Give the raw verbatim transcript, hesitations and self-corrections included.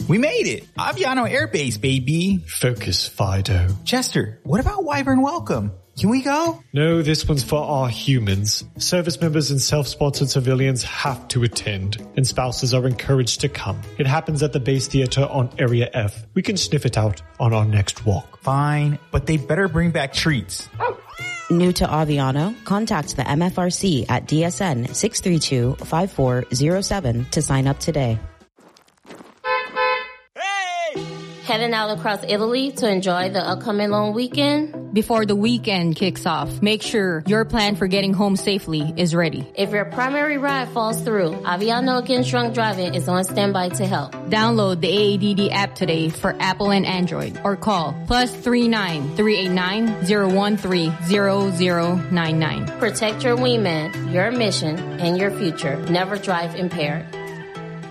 We made it! Aviano Air Base, baby! Focus, Fido. Chester, what about Wyvern Welcome? Can we go? No, this one's for our humans. Service members and self-sponsored civilians have to attend, and spouses are encouraged to come. It happens at the base theater on Area F. We can sniff it out on our next walk. Fine, but they better bring back treats. New to Aviano? Contact the M F R C at D S N six three two, five four zero seven to sign up today. Heading out across Italy to enjoy the upcoming long weekend? Before the weekend kicks off, make sure your plan for getting home safely is ready. If your primary ride falls through, Aviano Against Drunk Driving is on standby to help. Download the A A D D app today for Apple and Android or call plus three nine three eight nine zero one three zero zero nine nine. Protect your wingman, your mission, and your future. Never drive impaired.